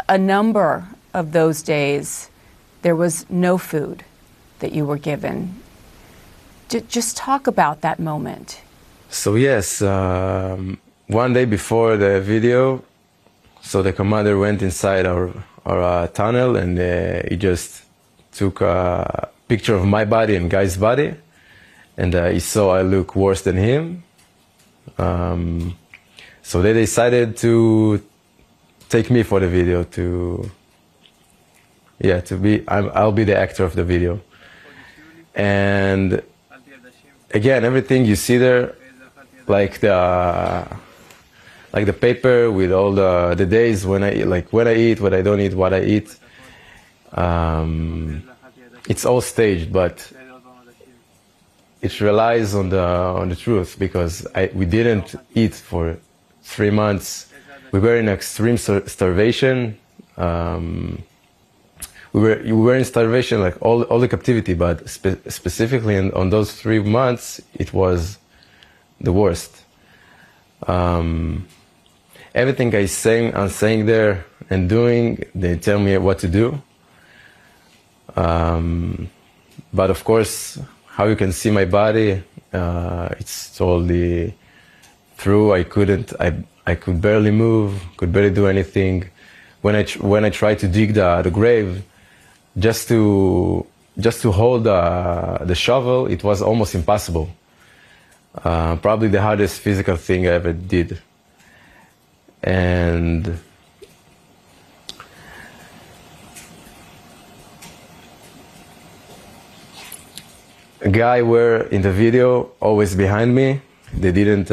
a number of those days, there was no food that you were given. Just talk about that moment. So yes, one day before the video, so the commander went inside our tunnel, and he just took a picture of my body and Guy's body, and he saw I look worse than him. So they decided to take me for the video, I'll be the actor of the video. And again, everything you see there, like the paper with all the days when I eat, what I don't eat, what I eat. It's all staged, but it relies on the truth, because we didn't eat for 3 months. We were in extreme starvation. We were in starvation like all the captivity, but specifically on those 3 months, it was the worst. Everything I'm saying there and doing, they tell me what to do. But of course, how you can see my body, it's totally true. I could barely move, could barely do anything. When I tried to dig the grave, just to hold the shovel, it was almost impossible. Probably the hardest physical thing I ever did. And a guy were in the video always behind me. They didn't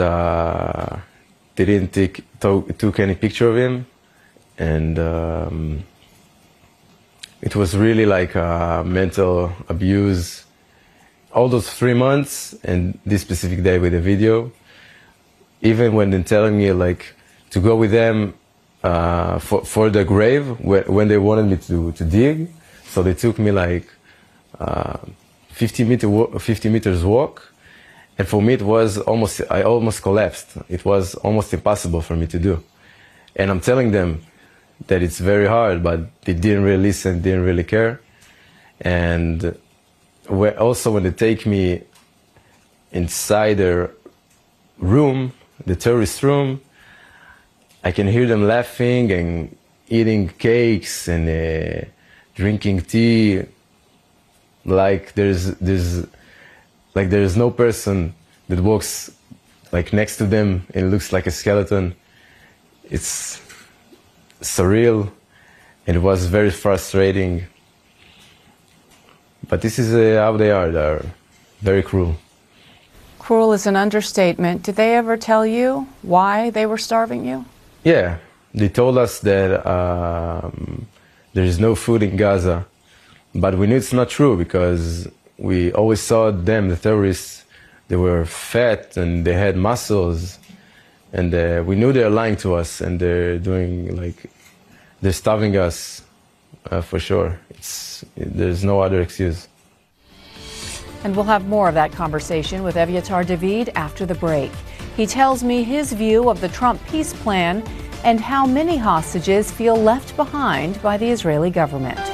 took any picture of him, and it was really like mental abuse. All those 3 months and this specific day with the video. Even when they're telling me like to go with them for the grave when they wanted me to dig, so they took me like 50 meters walk, and for me it was I almost collapsed. It was almost impossible for me to do, and I'm telling them that it's very hard, but they didn't really listen, didn't really care. And also when they take me inside their room, the terrorist room, I can hear them laughing and eating cakes and drinking tea, like there's no person that walks like next to them and looks like a skeleton. It's surreal, and it was very frustrating. But this is how they are. They're very cruel. Cruel is an understatement. Did they ever tell you why they were starving you? Yeah, they told us that there is no food in Gaza, but we knew it's not true, because we always saw them, the terrorists, they were fat and they had muscles, and we knew they're lying to us, and they're starving us for sure. There's no other excuse. And we'll have more of that conversation with Evyatar David after the break. He tells me his view of the Trump peace plan and how many hostages feel left behind by the Israeli government.